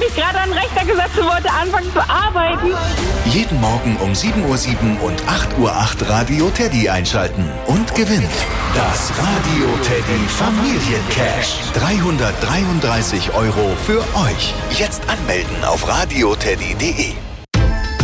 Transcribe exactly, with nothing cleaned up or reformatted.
mich gerade an den Rechner gesetzt und wollte anfangen zu arbeiten. Jeden Morgen um sieben Uhr sieben und acht Uhr acht Radio Teddy einschalten und gewinnt das Radio Teddy Familiencash. dreihundertdreiunddreißig Euro für euch. Jetzt anmelden auf radioteddy punkt de.